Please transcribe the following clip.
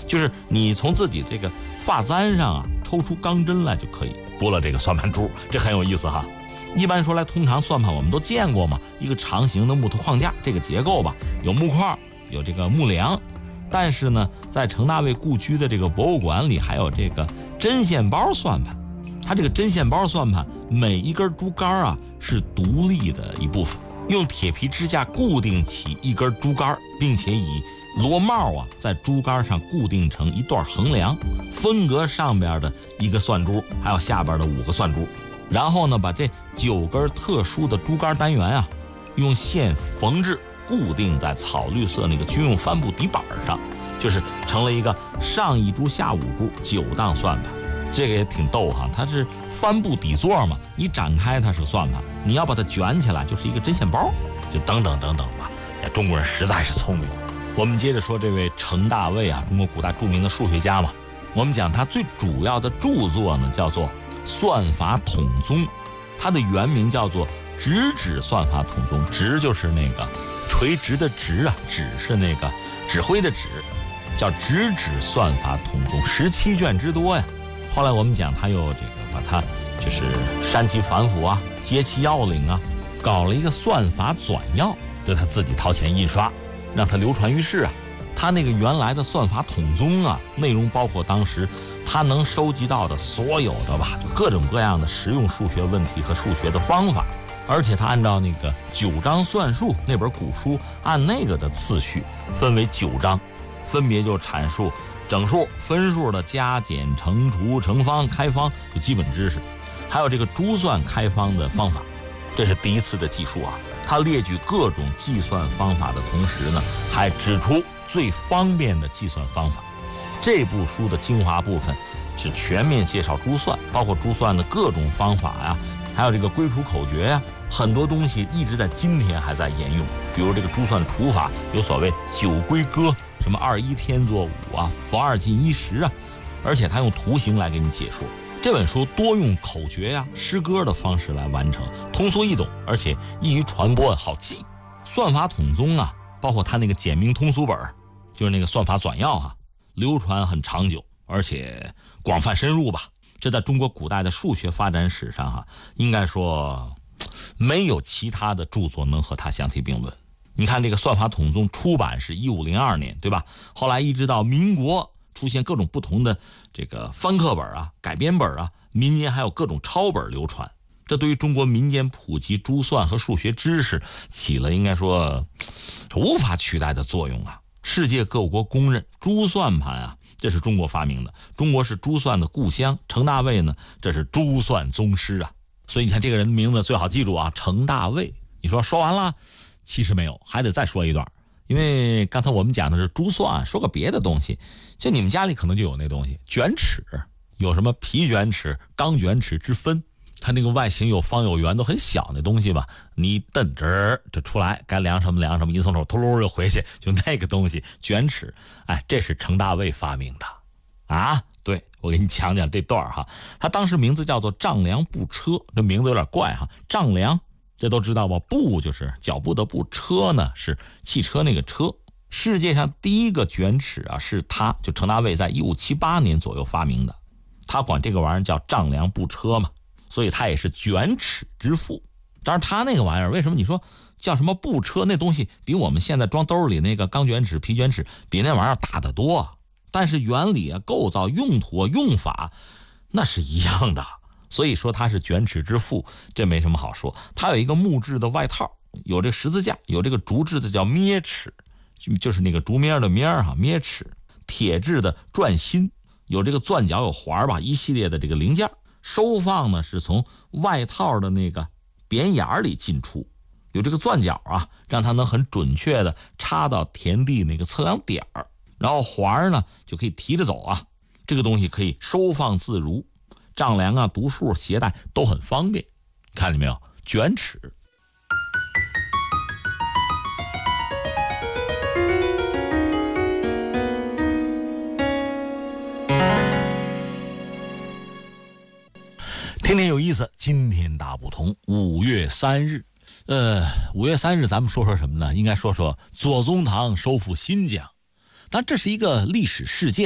就是你从自己这个发簪上啊抽出钢针来就可以拨了这个算盘珠，这很有意思哈。一般说来，通常算盘我们都见过嘛，一个长形的木头框架，这个结构吧，有木块，有这个木梁。但是呢，在程大卫故居的这个博物馆里，还有这个针线包算盘。它这个针线包算盘，每一根竹竿啊是独立的一部分，用铁皮支架固定起一根竹竿，并且以螺帽啊在竹竿上固定成一段横梁，分隔上边的一个算珠，还有下边的5个算珠。然后呢，把这9根特殊的竹竿单元啊，用线缝制固定在草绿色那个军用帆布底板上，就是成了一个上1珠下5珠9档算盘。这个也挺逗哈，它是帆布底座嘛，你展开它是算盘，你要把它卷起来就是一个针线包，就等等等等吧。中国人实在是聪明。我们接着说这位程大卫啊，中国古代著名的数学家嘛。我们讲他最主要的著作呢，叫做《算法统宗》，它的原名叫做《直指算法统宗》，直就是那个垂直的直啊，指是那个指挥的指，叫《直指算法统宗》，17卷之多呀。后来我们讲他又这个把它就是删其繁复啊，揭其要领啊，搞了一个算法纂要，这他自己掏钱印刷，让它流传于世啊。他那个原来的算法统宗啊，内容包括当时他能收集到的所有的吧，就各种各样的实用数学问题和数学的方法，而且他按照那个9章算术那本古书，按那个的次序分为9章，分别就阐述整数、分数的加减、乘除、乘方、开方的基本知识，还有这个珠算开方的方法。这是第一次的记述啊。他列举各种计算方法的同时呢，还指出最方便的计算方法。这部书的精华部分是全面介绍珠算，包括珠算的各种方法呀，还有这个归除口诀呀，很多东西一直在今天还在沿用。比如这个珠算除法有所谓9归歌，什么2-1添作5啊，符2进1时啊，而且他用图形来给你解说。这本书多用口诀呀、诗歌的方式来完成，通俗易懂，而且易于传播，好记。算法统宗啊，包括他那个简明通俗本，就是那个算法纂要啊，流传很长久，而且广泛深入吧。这在中国古代的数学发展史上哈，应该说没有其他的著作能和它相提并论。你看这个算法统宗出版是1502年，对吧？后来一直到民国出现各种不同的这个翻课本啊、改编本啊，民间还有各种抄本流传。这对于中国民间普及珠算和数学知识起了应该说无法取代的作用啊！世界各国公认珠算盘啊，这是中国发明的，中国是珠算的故乡。程大卫呢，这是珠算宗师啊！所以你看这个人的名字最好记住啊，程大卫。你说完了？其实没有，还得再说一段。因为刚才我们讲的是珠算，说个别的东西，就你们家里可能就有那东西，卷尺，有什么皮卷尺、钢卷尺之分，它那个外形有方有圆，都很小那东西吧，你一蹬直就出来，该量什么量什么，一松手突噜就回去，就那个东西卷尺。哎，这是程大卫发明的啊！对，我给你讲讲这段哈，他当时名字叫做丈量步车，这名字有点怪哈，丈量。这都知道吧？步就是脚步的步，车呢是汽车那个车。世界上第一个卷尺啊，是他，就程大卫在1578年左右发明的。他管这个玩意儿叫丈量步车嘛，所以他也是卷尺之父。当然他那个玩意儿，为什么你说叫什么步车？那东西比我们现在装兜里那个钢卷尺、皮卷尺比那玩意儿大得多，但是原理啊、构造、用途啊、用法那是一样的。所以说他是卷尺之父，这没什么好说。他有一个木质的外套，有这十字架，有这个竹制的叫咩尺，就是那个竹篾的篾哈，咩尺。铁制的转心，有这个钻角有环吧，一系列的这个零件。收放呢是从外套的那个扁眼里进出，有这个钻角啊，让它能很准确的插到田地那个测量点儿。然后环呢就可以提着走啊，这个东西可以收放自如。丈量啊、读数、携带都很方便，看见没有？卷尺。天天有意思，今天大不同。5月3日，5月3日咱们说说什么呢？应该说说左宗棠收复新疆。当然这是一个历史事件。